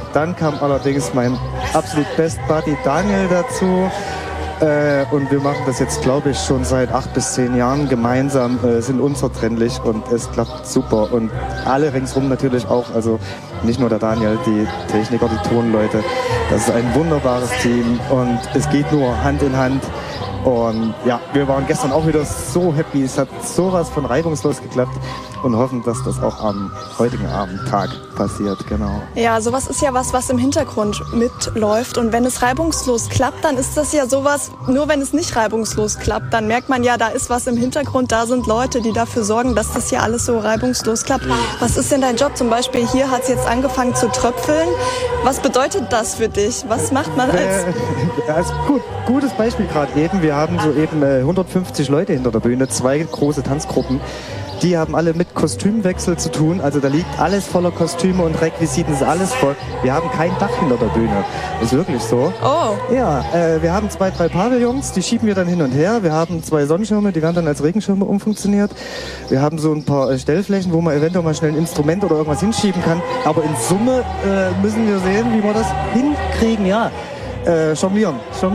dann kam allerdings mein absolut Best Buddy Daniel dazu. Und wir machen das jetzt, glaube ich, schon seit 8 bis 10 Jahren gemeinsam, sind unzertrennlich und es klappt super. Und alle ringsrum natürlich auch, also nicht nur der Daniel, die Techniker, die Tonleute. Das ist ein wunderbares Team und es geht nur Hand in Hand. Und ja, wir waren gestern auch wieder so happy. Es hat sowas von reibungslos geklappt und hoffen, dass das auch am heutigen Abendtag passiert, genau. Ja, sowas ist ja was im Hintergrund mitläuft. Und wenn es reibungslos klappt, dann ist das ja sowas, nur wenn es nicht reibungslos klappt, dann merkt man ja, da ist was im Hintergrund, da sind Leute, die dafür sorgen, dass das hier alles so reibungslos klappt. Was ist denn dein Job? Zum Beispiel hier hat es jetzt angefangen zu tröpfeln. Was bedeutet das für dich? Was macht man als... Also gutes Beispiel gerade eben. Wir haben so eben 150 Leute hinter der Bühne, 2 große Tanzgruppen. Die haben alle mit Kostümwechsel zu tun. Also da liegt alles voller Kostüme und Requisiten, ist alles voll. Wir haben kein Dach hinter der Bühne. Ist wirklich so. Oh. Ja, wir haben 2, 3 Pavillons, die schieben wir dann hin und her. Wir haben 2 Sonnenschirme, die werden dann als Regenschirme umfunktioniert. Wir haben so ein paar Stellflächen, wo man eventuell mal schnell ein Instrument oder irgendwas hinschieben kann. Aber in Summe müssen wir sehen, wie wir das hinkriegen. Ja, jonglieren,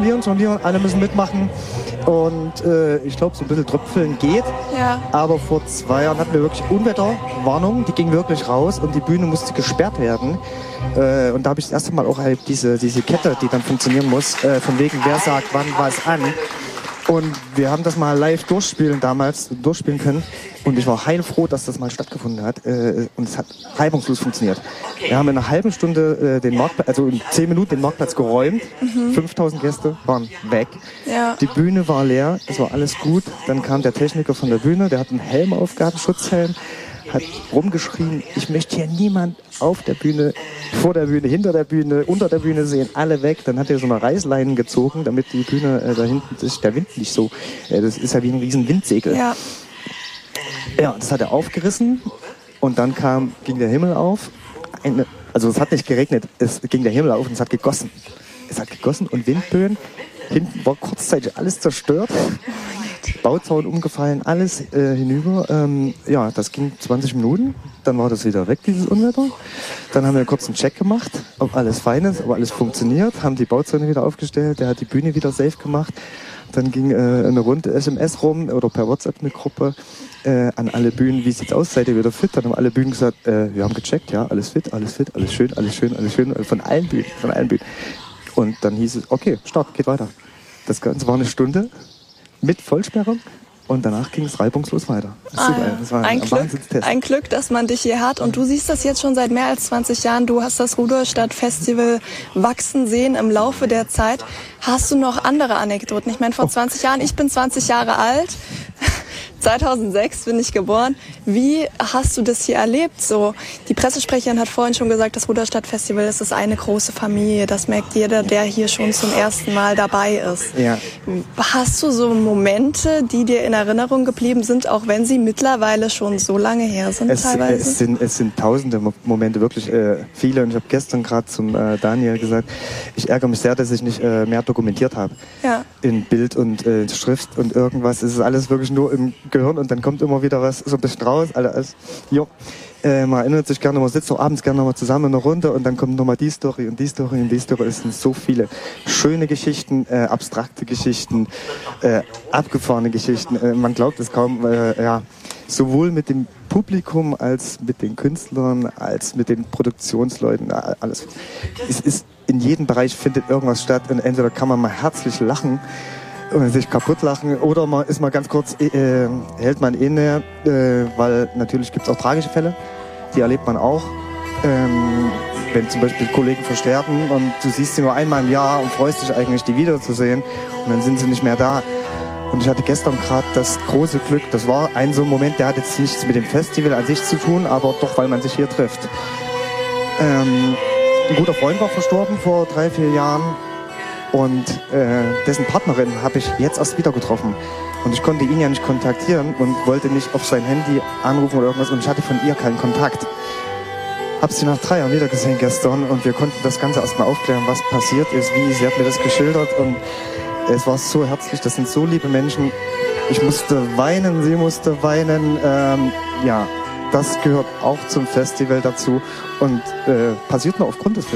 alle müssen mitmachen. Und ich glaube, so ein bisschen Tröpfeln geht. Ja. Aber vor 2 Jahren hatten wir wirklich Unwetterwarnung. Die ging wirklich raus und die Bühne musste gesperrt werden. Und da habe ich das erste Mal auch halt diese Kette, die dann funktionieren muss, von wegen, wer sagt wann was an. Und wir haben das mal live durchspielen können. Und ich war heilfroh, dass das mal stattgefunden hat. Und es hat reibungslos funktioniert. Wir haben in einer halben Stunde in 10 Minuten den Marktplatz geräumt. 5000 Gäste waren weg. Ja. Die Bühne war leer, es war alles gut. Dann kam der Techniker von der Bühne, der hat einen Helm aufgehabt, einen Schutzhelm, hat rumgeschrien, ich möchte hier niemand auf der Bühne, vor der Bühne, hinter der Bühne, unter der Bühne sehen, alle weg. Dann hat er so eine Reißleine gezogen, damit die Bühne da hinten sich der Wind nicht so, das ist ja wie ein riesen Windsegel. Ja. Ja, das hat er aufgerissen und dann ging der Himmel auf. Also es hat nicht geregnet, es ging der Himmel auf und es hat gegossen. Es hat gegossen und Windböen. Hinten war kurzzeitig alles zerstört. Bauzaun umgefallen, alles hinüber. Ja, das ging 20 Minuten. Dann war das wieder weg, dieses Unwetter. Dann haben wir kurz einen Check gemacht, ob alles fein ist, ob alles funktioniert. Haben die Bauzäune wieder aufgestellt. Der hat die Bühne wieder safe gemacht. Dann ging eine Runde SMS rum oder per WhatsApp eine Gruppe an alle Bühnen. Wie sieht's aus? Seid ihr wieder fit? Dann haben alle Bühnen gesagt, wir haben gecheckt, ja, alles fit, alles schön. Von allen Bühnen. Und dann hieß es, okay, Start, geht weiter. Das Ganze war eine Stunde mit Vollsperrung und danach ging es reibungslos weiter. Das war ein Wahnsinnstest. Ein Glück, dass man dich hier hat. Und du siehst das jetzt schon seit mehr als 20 Jahren. Du hast das Rudolstadt Festival wachsen sehen im Laufe der Zeit. Hast du noch andere Anekdoten? Ich meine, vor 20 Jahren, ich bin 20 Jahre alt. 2006 bin ich geboren. Wie hast du das hier erlebt? So, die Pressesprecherin hat vorhin schon gesagt, das Rudolstadt Festival, das ist eine große Familie. Das merkt jeder, der hier schon zum ersten Mal dabei ist. Ja. Hast du so Momente, die dir in Erinnerung geblieben sind, auch wenn sie mittlerweile schon so lange her sind teilweise? Es sind tausende Momente, wirklich viele. Und ich habe gestern gerade zum Daniel gesagt, ich ärgere mich sehr, dass ich nicht mehr dokumentiert habe. Ja. In Bild und Schrift und irgendwas. Es ist alles wirklich nur im Gehirn und dann kommt immer wieder was so ein bisschen raus. Man erinnert sich gerne, man sitzt auch abends gerne nochmal zusammen in einer Runde und dann kommt nochmal die Story und die Story und die Story. Es sind so viele schöne Geschichten, abstrakte Geschichten, abgefahrene Geschichten. Man glaubt es kaum, sowohl mit dem Publikum als mit den Künstlern, als mit den Produktionsleuten, alles. Es ist in jedem Bereich findet irgendwas statt und entweder kann man mal herzlich lachen und sich kaputt lachen oder man ist mal ganz kurz, hält man inne, weil natürlich gibt es auch tragische Fälle, die erlebt man auch. Wenn zum Beispiel Kollegen versterben und du siehst sie nur einmal im Jahr und freust dich eigentlich, die wiederzusehen und dann sind sie nicht mehr da. Und ich hatte gestern gerade das große Glück, das war so ein Moment, der hat jetzt nichts mit dem Festival an sich zu tun, aber doch, weil man sich hier trifft. Ein guter Freund war verstorben vor 3-4 Jahren. Und dessen Partnerin habe ich jetzt erst wieder getroffen. Und ich konnte ihn ja nicht kontaktieren und wollte nicht auf sein Handy anrufen oder irgendwas. Und ich hatte von ihr keinen Kontakt. Habe sie nach 3 Jahren wieder gesehen gestern und wir konnten das Ganze erstmal aufklären, was passiert ist, wie. Sie hat mir das geschildert und es war so herzlich. Das sind so liebe Menschen. Ich musste weinen, sie musste weinen. Das gehört auch zum Festival dazu und passiert nur aufgrund des